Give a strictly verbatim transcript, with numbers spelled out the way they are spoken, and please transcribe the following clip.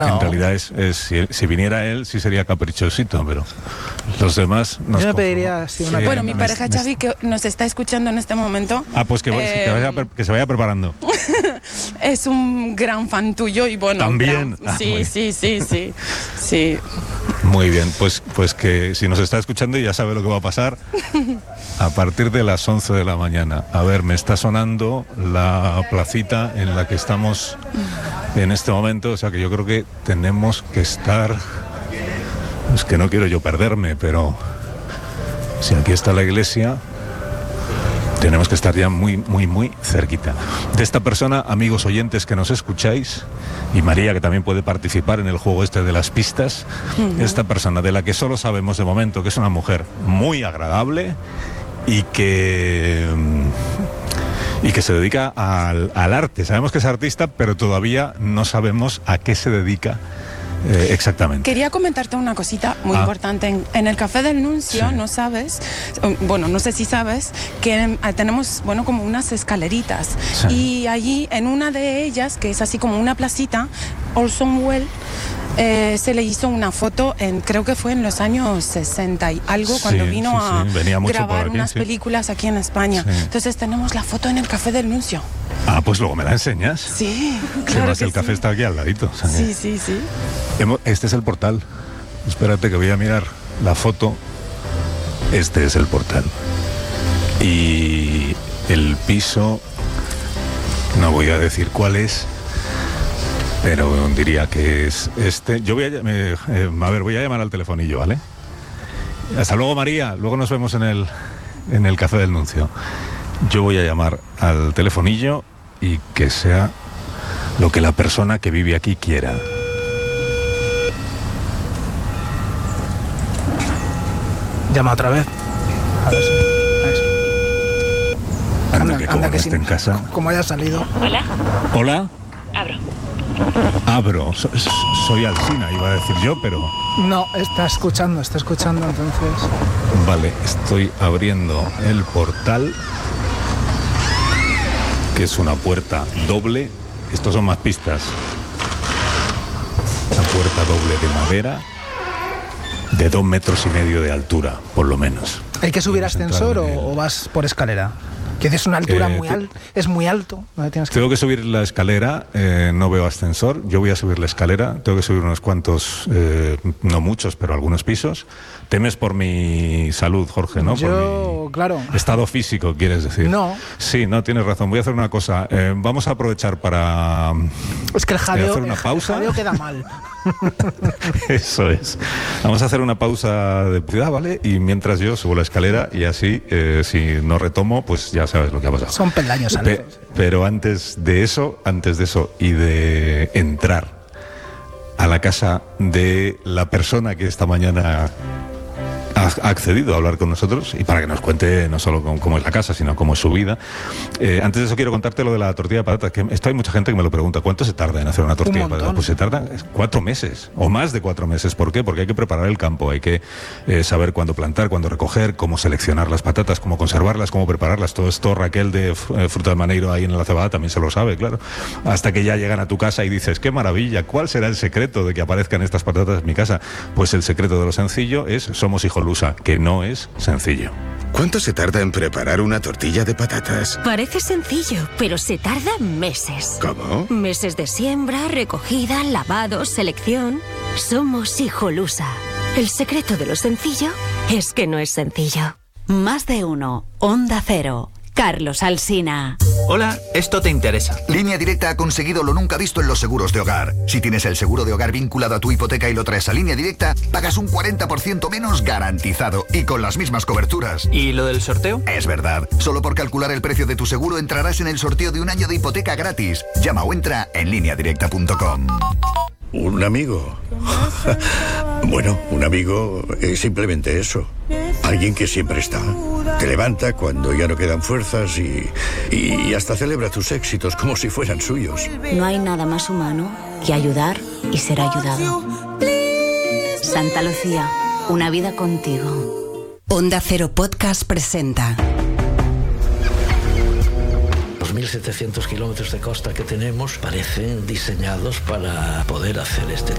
No. En realidad es, es si, si viniera él sí sería caprichosito, pero los demás nos Yo me conformamos. pediría así una Sí, Bueno, mi me- pareja me- Xavi, que nos está escuchando en este momento, Ah, pues que, eh, que, vaya, que se vaya preparando. es un gran fan tuyo y bueno... ¿También? gran- Ah, sí, muy sí, sí, sí, sí. Muy bien, pues, pues que si nos está escuchando ya sabe lo que va a pasar a partir de las once de la mañana. A ver, me está sonando la placita en la que estamos en este momento, o sea que yo creo que tenemos que estar... Es que no quiero yo perderme, pero si aquí está la iglesia, tenemos que estar ya muy, muy, muy cerquita de esta persona, amigos oyentes que nos escucháis, y María, que también puede participar en el juego este de las pistas. Uh-huh. Esta persona de la que solo sabemos de momento que es una mujer muy agradable y que... y que se dedica al, al arte. Sabemos que es artista, pero todavía no sabemos a qué se dedica eh, exactamente. Quería comentarte una cosita muy ah. importante. En, en el Café del Nuncio, sí. no sabes, bueno, no sé si sabes, que eh, tenemos, bueno, como unas escaleritas. Sí. Y allí, en una de ellas, que es así como una placita, Orson Welles, Eh, se le hizo una foto, en, creo que fue en los años sesenta y algo, sí, cuando vino sí, sí. a grabar aquí, unas sí. películas aquí en España. Sí. Entonces tenemos la foto en el Café del Nuncio. Ah, pues luego me la enseñas. Sí, claro. Además, que el café sí. está aquí al ladito. O sea, sí, sí, sí. Este es el portal. Espérate que voy a mirar la foto. Este es el portal. Y el piso, no voy a decir cuál es, pero diría que es este. Yo voy a, eh, a ver, voy a llamar al telefonillo, ¿vale? Hasta luego, María. Luego nos vemos en el, en el Café del Nuncio. Yo voy a llamar al telefonillo y que sea lo que la persona que vive aquí quiera. Llama otra vez. A ver si... A ver si. Anda, que como anda no que esté sí, en casa. Como haya salido. Hola. Hola. Abro. Abro. So, soy Alsina, iba a decir yo, pero... No, está escuchando, está escuchando, entonces... Vale, estoy abriendo el portal, que es una puerta doble. Estos son más pistas. Una puerta doble de madera, de dos metros y medio de altura, por lo menos. ¿Hay que subir ascensor o, el... o vas por escalera? Que es una altura eh, muy alta, es muy alto. ¿No tienes que... Tengo que subir la escalera, eh, no veo ascensor, yo voy a subir la escalera, tengo que subir unos cuantos, eh, no muchos, pero algunos pisos. Temes por mi salud, Jorge, ¿no? Yo, por mi claro. Estado físico, ¿quieres decir? No. Sí, no, tienes razón. Voy a hacer una cosa. Eh, vamos a aprovechar para... Es que el jadeo, hacer una pausa. El jadeo queda mal. Eso es. Vamos a hacer una pausa de publicidad, ¿vale? Y mientras yo subo la escalera y así, eh, si no retomo, pues ya sabes lo que ha pasado. Son peldaños altos. Pe- pero antes de eso, antes de eso y de entrar a la casa de la persona que esta mañana ha accedido a hablar con nosotros y para que nos cuente no solo cómo, cómo es la casa, sino cómo es su vida. Eh, antes de eso quiero contarte lo de la tortilla de patatas, que esto hay mucha gente que me lo pregunta, ¿cuánto se tarda en hacer una tortilla un de patatas? Pues se tarda cuatro meses o más de cuatro meses. ¿Por qué? Porque hay que preparar el campo, hay que eh, saber cuándo plantar, cuándo recoger, cómo seleccionar las patatas, cómo conservarlas, cómo prepararlas. Todo esto Raquel de eh, Fruta del Maneiro ahí en la Cebada también se lo sabe, claro. Hasta que ya llegan a tu casa y dices, qué maravilla, ¿cuál será el secreto de que aparezcan estas patatas en mi casa? Pues el secreto de lo sencillo es Somos Hijolusa, que no es sencillo. ¿Cuánto se tarda en preparar una tortilla de patatas? Parece sencillo, pero se tarda meses. ¿Cómo? Meses de siembra, recogida, lavado, selección. Somos Hijolusa. El secreto de lo sencillo es que no es sencillo. Más de uno. Onda Cero. Carlos Alsina. Hola, esto te interesa. Línea Directa ha conseguido lo nunca visto en los seguros de hogar. Si tienes el seguro de hogar vinculado a tu hipoteca y lo traes a Línea Directa, pagas un cuarenta por ciento menos garantizado y con las mismas coberturas. ¿Y lo del sorteo? Es verdad. Solo por calcular el precio de tu seguro entrarás en el sorteo de un año de hipoteca gratis. Llama o entra en línea directa punto com. ¿Un amigo? Bueno, un amigo es simplemente eso. Alguien que siempre está. Te levanta cuando ya no quedan fuerzas y, y hasta celebra tus éxitos como si fueran suyos. No hay nada más humano que ayudar y ser ayudado. Santa Lucía, una vida contigo. Onda Cero Podcast presenta. Los mil setecientos kilómetros de costa que tenemos parecen diseñados para poder hacer este